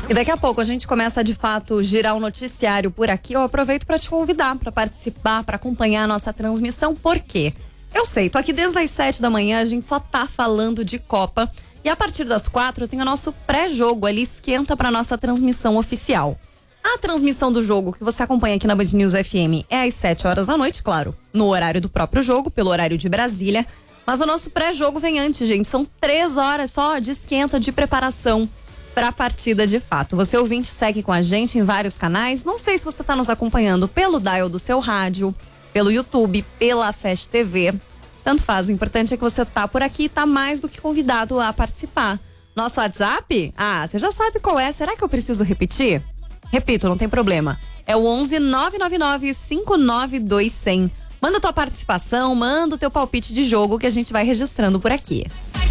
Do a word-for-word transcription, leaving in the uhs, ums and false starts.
E daqui a pouco a gente começa de fato girar o noticiário por aqui. Eu aproveito para te convidar para participar, para acompanhar a nossa transmissão. Por quê? Eu sei, tô aqui desde as sete da manhã, a gente só tá falando de Copa. E a partir das quatro tem o nosso pré-jogo ali, esquenta para nossa transmissão oficial. A transmissão do jogo que você acompanha aqui na Band News F M é às sete horas da noite, claro, no horário do próprio jogo, pelo horário de Brasília. Mas o nosso pré-jogo vem antes, gente. São três horas só de esquenta, de preparação para a partida de fato. Você ouvinte segue com a gente em vários canais. Não sei se você está nos acompanhando pelo dial do seu rádio, pelo YouTube, pela Fast T V. Tanto faz, o importante é que você tá por aqui e tá mais do que convidado a participar. Nosso WhatsApp? Ah, você já sabe qual é. Será que eu preciso repetir? Repito, não tem problema. É o onze nove nove nove cinco nove dois zero zero. Manda tua participação, manda o teu palpite de jogo que a gente vai registrando por aqui.